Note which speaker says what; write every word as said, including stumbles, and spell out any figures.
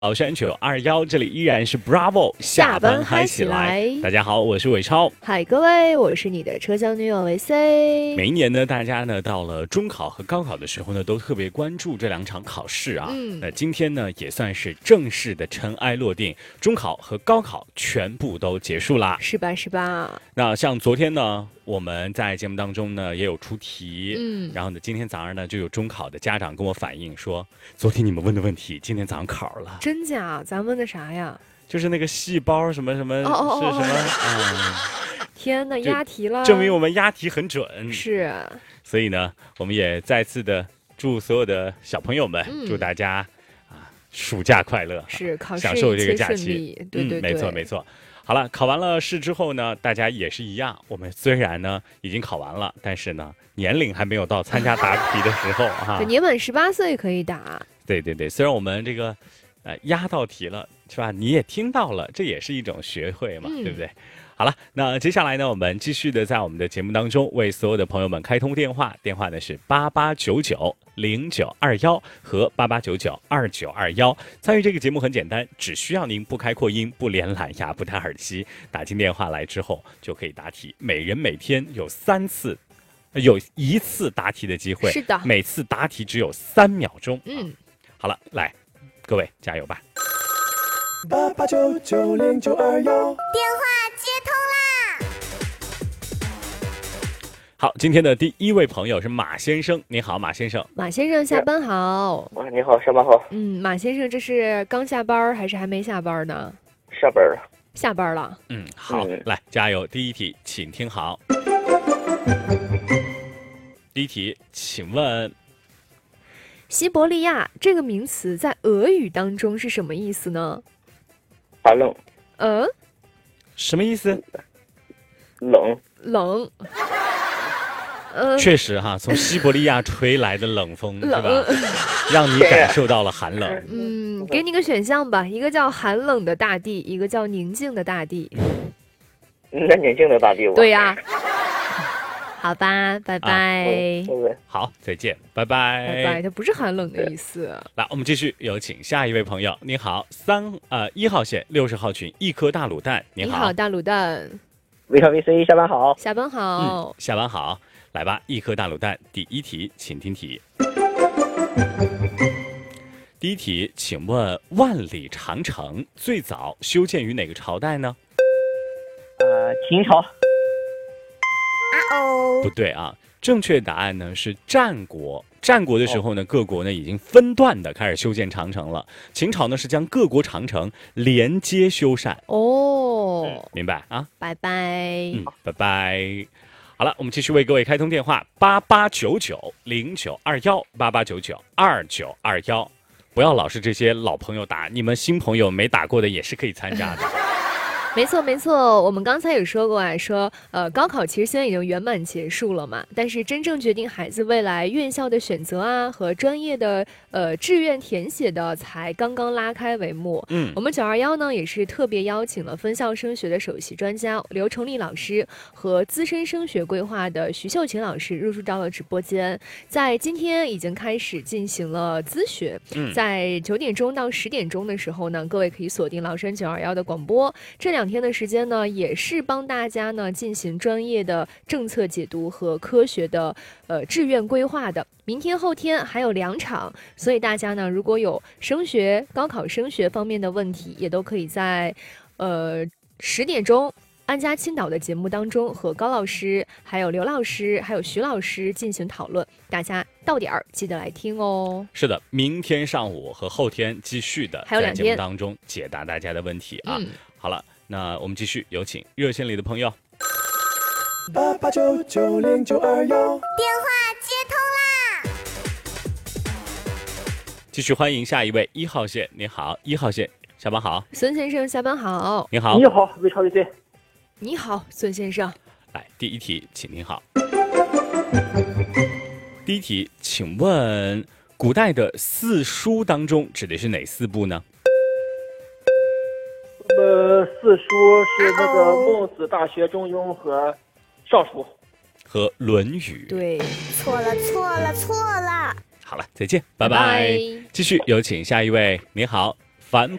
Speaker 1: 老山九二幺，这里依然是 Bravo 下班嗨起来。大家好，我是伟超。
Speaker 2: 嗨，各位，我是你的车厢女友维 C。
Speaker 1: 每一年呢，大家呢到了中考和高考的时候呢，都特别关注这两场考试啊。嗯，那今天呢，也算是正式的尘埃落定，中考和高考全部都结束啦，
Speaker 2: 是吧？是吧？
Speaker 1: 那像昨天呢，我们在节目当中呢也有出题，
Speaker 2: 嗯，
Speaker 1: 然后呢，今天早上呢就有中考的家长跟我反映说，昨天你们问的问题，今天早上考了。
Speaker 2: 真假？咱问的啥呀？
Speaker 1: 就是那个细胞什么什么
Speaker 2: 哦哦哦
Speaker 1: 是什么？嗯，
Speaker 2: 天哪，押题了，
Speaker 1: 证明我们押题很准。
Speaker 2: 是，
Speaker 1: 所以呢，我们也再次的祝所有的小朋友们，嗯、祝大家啊暑假快乐，
Speaker 2: 是考试
Speaker 1: 享受这个假期。
Speaker 2: 对对对，
Speaker 1: 嗯，没错没错。好了，考完了试之后呢，大家也是一样。我们虽然呢已经考完了，但是呢年龄还没有到参加答题的时候哈。
Speaker 2: 对，年满十八岁可以答。
Speaker 1: 对对对，虽然我们这个呃押到题了，是吧？你也听到了，这也是一种学会嘛，嗯、对不对？好了，那接下来呢，我们继续的在我们的节目当中为所有的朋友们开通电话，电话呢是八八九九零九二幺和八八九九二九二幺。参与这个节目很简单，只需要您不开扩音、不连蓝牙、不戴耳机，打进电话来之后就可以答题。每人每天有三次，有一次答题的机会，
Speaker 2: 是的，
Speaker 1: 每次答题只有三秒钟。
Speaker 2: 嗯，
Speaker 1: 好了，来，各位加油吧！
Speaker 3: 八八九九零九二幺，
Speaker 4: 电话接通啦！
Speaker 1: 好，今天的第一位朋友是马先生，您好，马先生。
Speaker 2: 马先生，下班好。
Speaker 5: 啊，你好，下班好。
Speaker 2: 嗯，马先生，这是刚下班还是还没下班呢？
Speaker 5: 下班了。
Speaker 2: 下班了。
Speaker 1: 嗯，好，嗯、来加油。第一题，请听好。第一题，请问，
Speaker 2: 西伯利亚这个名词在俄语当中是什么意思呢？
Speaker 5: 寒冷。
Speaker 2: 嗯，
Speaker 1: 什么意思？
Speaker 5: 冷。
Speaker 2: 冷。嗯，
Speaker 1: 确实哈，从西伯利亚吹来的冷风是吧，让你感受到了寒冷。
Speaker 2: 嗯，给你个选项吧，一个叫寒冷的大地，一个叫宁静的大地。
Speaker 5: 那宁静的大地，
Speaker 2: 对呀、啊。好吧，拜拜、啊
Speaker 5: 嗯。
Speaker 1: 好，再见，拜拜。
Speaker 2: 拜拜，它不是寒冷的意思。
Speaker 1: 来，我们继续有请下一位朋友。你好，三呃一号线六十号群一颗大卤蛋。你好，
Speaker 2: 你好，大卤蛋。
Speaker 5: 维超 V C， 下班好。
Speaker 2: 下班好、
Speaker 1: 嗯。下班好。来吧，一颗大卤蛋。第一题，请听题。第一题，请问万里长城最早修建于哪个朝代呢？
Speaker 5: 呃，秦朝。
Speaker 1: 不对啊，正确答案呢是战国。战国的时候呢，各国呢已经分段的开始修建长城了。秦朝呢是将各国长城连接修缮。
Speaker 2: 哦、
Speaker 1: 嗯，明白啊？
Speaker 2: 拜拜。
Speaker 1: 嗯，拜拜。好了，我们继续为各位开通电话，八八九九零九二幺，八八九九二九二幺。不要老是这些老朋友打，你们新朋友没打过的也是可以参加的。
Speaker 2: 没错没错，我们刚才也说过啊，说呃高考其实现在已经圆满结束了嘛，但是真正决定孩子未来院校的选择啊和专业的呃志愿填写的才刚刚拉开帷幕。嗯，我们九二幺呢也是特别邀请了分校升学的首席专家刘崇丽老师和资深升学规划的徐秀琴老师入驻到了直播间，在今天已经开始进行了咨询。嗯，在九点钟到十点钟的时候呢，各位可以锁定崂山九二幺的广播，这两两天的时间呢，也是帮大家呢进行专业的政策解读和科学的呃志愿规划的。明天后天还有两场，所以大家呢如果有升学、高考升学方面的问题，也都可以在呃十点钟安家青岛的节目当中和高老师、还有刘老师、还有徐老师进行讨论。大家到点儿记得来听哦。
Speaker 1: 是的，明天上午和后天继续的
Speaker 2: 还有两天
Speaker 1: 在节目当中解答大家的问题啊。嗯、好了。那我们继续有请热线里的朋友。
Speaker 3: 八八九九零九二幺，
Speaker 4: 电话接通啦！
Speaker 1: 继续欢迎下一位一号线。你好，一号线，下班好。
Speaker 2: 孙先生，下班好。
Speaker 1: 你好，
Speaker 5: 你好，魏超 V C。
Speaker 2: 你好，孙先生。
Speaker 1: 来，第一题，请听好。第一题，请问古代的四书当中指的是哪四部呢？
Speaker 5: 呃，四书是那个孟子、大学、中庸和尚书
Speaker 1: 和论语。
Speaker 2: 对，
Speaker 4: 错了，错了，错了。
Speaker 1: 好了，再见，拜拜。
Speaker 2: 拜拜
Speaker 1: 继续有请下一位。你好， 反